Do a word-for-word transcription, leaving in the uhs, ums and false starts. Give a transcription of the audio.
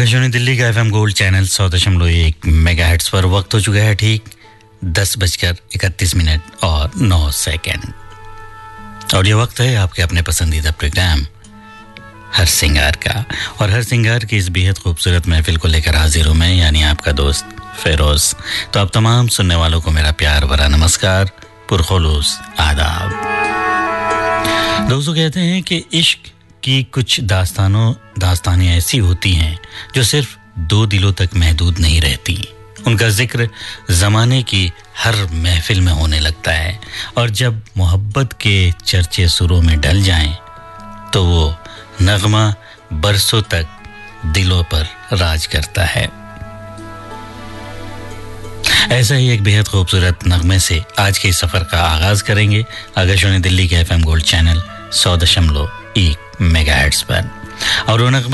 आकाशवाणी दिल्ली का FM gold channel सौ दशमलव एक मेगाहर्ट्ज पर वक्त हो चुका है ठीक दस बजकर इकतीस मिनट और नौ सेकंड और ये वक्त है आपके अपने पसंदीदा प्रोग्राम हर सिंगार का। और हर सिंगार की इस बेहद खूबसूरत महफिल को लेकर हाजिर हूँ मैं, यानी आपका दोस्त फेरोज। तो आप तमाम सुनने वालों को मेरा प्यार भरा नमस्कार, पुरखुलूस आदाब। दोस्तों, कहते हैं कि इश्क की कुछ दास्तानों दास्तानें ऐसी होती हैं जो सिर्फ दो दिलों तक महदूद नहीं रहती। उनका जिक्र ज़माने की हर महफिल में होने लगता है और जब मोहब्बत के चर्चे सुरों में ढल जाएं तो वो नगमा बरसों तक दिलों पर राज करता है। ऐसा ही एक बेहद खूबसूरत नगमे से आज के सफ़र का आगाज़ करेंगे आकाशवाणी दिल्ली के एफएम गोल्ड चैनल सौ दशमलव एक मेगाहर्ट्ज पर। और वो नगमा